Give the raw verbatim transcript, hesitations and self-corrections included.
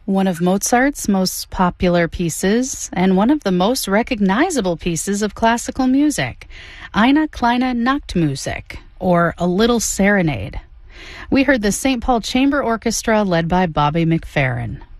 One of Mozart's most popular pieces and one of the most recognizable pieces of classical music, Eine kleine Nachtmusik, or A Little Serenade. We heard the Saint Paul Chamber Orchestra led by Bobby McFerrin.